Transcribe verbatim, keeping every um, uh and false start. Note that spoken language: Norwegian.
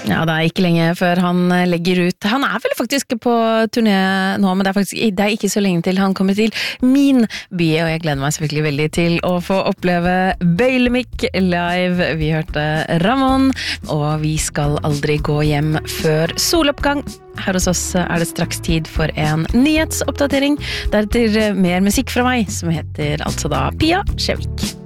Ja, det er ikke lenge før han legger ut. Han er vel faktisk på turné nå, men det er faktisk det er ikke så lenge til han kommer til min by, og jeg gleder meg selvfølgelig veldig til å få oppleve Bøylemikk live. Vi hørte Ramón, og vi skal aldri gå hjem før soloppgang. Her hos oss er det straks tid for en nyhetsoppdatering. Deretter mer musikk fra meg, som heter altså da Pia Skjevik.